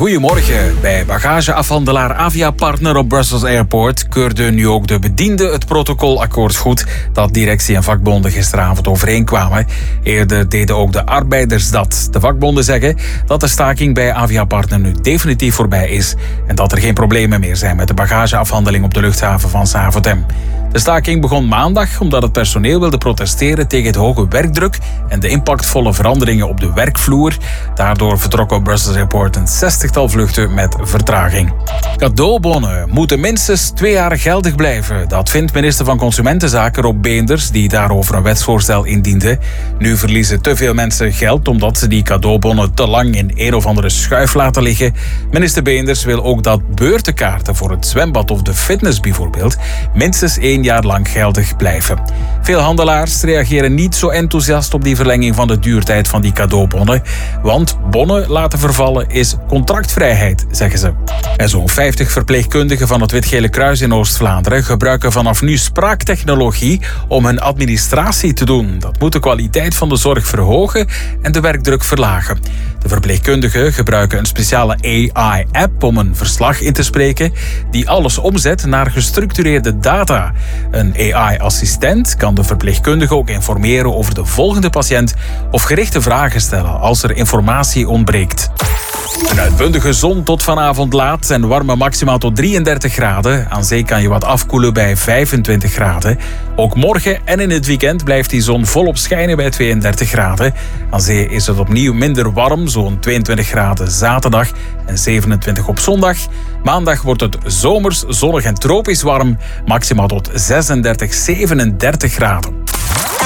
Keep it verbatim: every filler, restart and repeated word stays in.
Goedemorgen. Bij bagageafhandelaar Aviapartner op Brussels Airport keurde nu ook de bedienden het protocolakkoord goed dat directie en vakbonden gisteravond overeenkwamen. Eerder deden ook de arbeiders dat. De vakbonden zeggen dat de staking bij Aviapartner nu definitief voorbij is en dat er geen problemen meer zijn met de bagageafhandeling op de luchthaven van Zaventem. De staking begon maandag omdat het personeel wilde protesteren tegen de hoge werkdruk en de impactvolle veranderingen op de werkvloer. Daardoor vertrokken op Brussels Airport een zestigtal vluchten met vertraging. Cadeaubonnen moeten minstens twee jaar geldig blijven. Dat vindt minister van Consumentenzaken Rob Beenders, die daarover een wetsvoorstel indiende. Nu verliezen te veel mensen geld omdat ze die cadeaubonnen te lang in een of andere schuif laten liggen. Minister Beenders wil ook dat beurtenkaarten voor het zwembad of de fitness bijvoorbeeld minstens één jaar lang geldig blijven. Veel handelaars reageren niet zo enthousiast op die verlenging van de duurtijd van die cadeaubonnen, want bonnen laten vervallen is contractvrijheid, zeggen ze. En zo'n vijftig verpleegkundigen van het Wit-Gele Kruis in Oost-Vlaanderen gebruiken vanaf nu spraaktechnologie om hun administratie te doen. Dat moet de kwaliteit van de zorg verhogen en de werkdruk verlagen. De verpleegkundigen gebruiken een speciale A I-app om een verslag in te spreken die alles omzet naar gestructureerde data. Een A I-assistent kan de verpleegkundige ook informeren over de volgende patiënt of gerichte vragen stellen als er informatie ontbreekt. Een uitbundige zon tot vanavond laat en warme maximaal tot drieëndertig graden. Aan zee kan je wat afkoelen bij vijfentwintig graden. Ook morgen en in het weekend blijft die zon volop schijnen bij tweeëndertig graden. Aan zee is het opnieuw minder warm, zo'n tweeëntwintig graden zaterdag en zevenentwintig op zondag. Maandag wordt het zomers, zonnig en tropisch warm, maximaal tot zesendertig, zevenendertig graden.